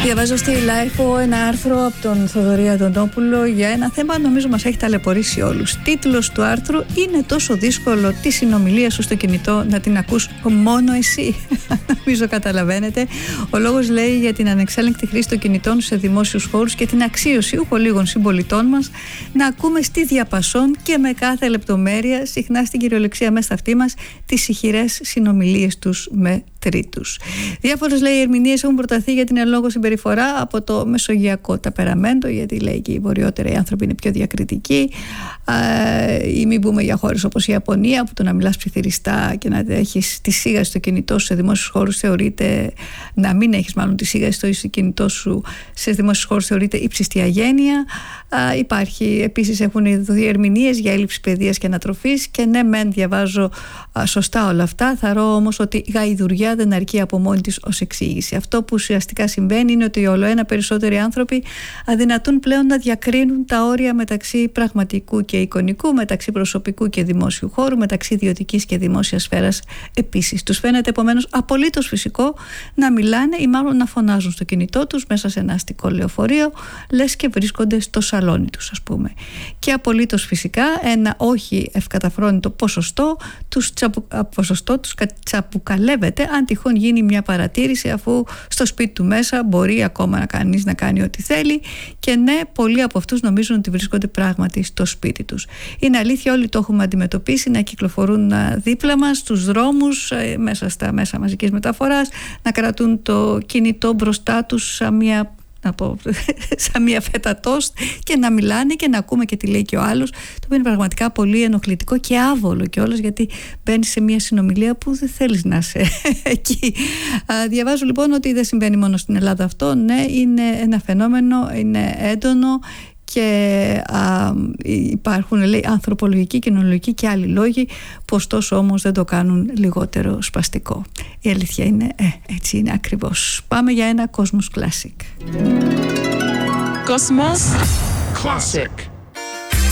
Διαβάζω στη Λάιφο ένα άρθρο από τον Θοδωρή Αντωνόπουλο για ένα θέμα νομίζω μας έχει ταλαιπωρήσει όλους. Τίτλος του άρθρου: είναι τόσο δύσκολο τη συνομιλία σου στο κινητό να την ακούς μόνο εσύ? Νομίζω καταλαβαίνετε. Ο λόγος λέει για την ανεξέλεγκτη χρήση των κινητών σε δημόσιους χώρους και την αξίωση λίγων συμπολιτών μας να ακούμε στη διαπασόν και με κάθε λεπτομέρεια, συχνά στην κυριολεξία μέσα αυτή μας, τις ηχηρές συνομιλίες τους με τρίτους. Διάφορες, λέει, ερμηνείες έχουν προταθεί για την εν λόγω συμπεριφορά από το μεσογειακό ταπεραμέντο, γιατί λέει και οι βορειότεροι άνθρωποι είναι πιο διακριτικοί, ή μην πούμε για χώρες όπως η Ιαπωνία, που το να μιλάς ψιθυριστά και να έχεις τη σίγαση στο κινητό σου σε δημόσιους χώρους θεωρείται, να μην έχεις μάλλον τη σίγαση στο κινητό σου σε δημόσιους χώρους θεωρείται ύψιστη αγένεια. Υπάρχει επίσης, έχουν δοθεί ερμηνείες για έλλειψη παιδείας και ανατροφής, και ναι, μεν διαβάζω σωστά όλα αυτά, θαρώ όμως ότι η γαϊδουριά δεν αρκεί από μόνη της ως εξήγηση. Αυτό που ουσιαστικά συμβαίνει είναι ότι ολοένα περισσότεροι άνθρωποι αδυνατούν πλέον να διακρίνουν τα όρια μεταξύ πραγματικού και εικονικού, μεταξύ προσωπικού και δημόσιου χώρου, μεταξύ ιδιωτικής και δημόσιας σφαίρας επίσης. Τους φαίνεται επομένως απολύτως φυσικό να μιλάνε ή μάλλον να φωνάζουν στο κινητό τους μέσα σε ένα αστικό λεωφορείο, λες και βρίσκονται στο σαλόνι τους, ας πούμε. Και απολύτως φυσικά ένα όχι ευκαταφρόνητο ποσοστό τους τσαπουκαλεύεται αν τυχόν γίνει μια παρατήρηση, αφού στο σπίτι του μέσα μπορεί ακόμα κανείς να κάνει ό,τι θέλει. Και ναι, πολλοί από αυτούς νομίζουν ότι βρίσκονται πράγματι στο σπίτι τους. Είναι αλήθεια, όλοι το έχουμε αντιμετωπίσει, να κυκλοφορούν δίπλα μας στους δρόμους, μέσα στα μέσα μαζικής μεταφοράς, να κρατούν το κινητό μπροστά τους σαν μια φέτα τόστ και να μιλάνε και να ακούμε και τι λέει και ο άλλος, το οποίο είναι πραγματικά πολύ ενοχλητικό και άβολο κιόλας, γιατί μπαίνεις σε μια συνομιλία που δεν θέλεις να είσαι εκεί. Διαβάζω λοιπόν ότι δεν συμβαίνει μόνο στην Ελλάδα αυτό. Ναι, είναι ένα φαινόμενο, είναι έντονο και υπάρχουν, λέει, ανθρωπολογικοί, κοινωνικοί και άλλοι λόγοι που ωστόσο όμως δεν το κάνουν λιγότερο σπαστικό. Η αλήθεια είναι, έτσι είναι ακριβώς. Πάμε για ένα Cosmos Classic. Cosmos Classic.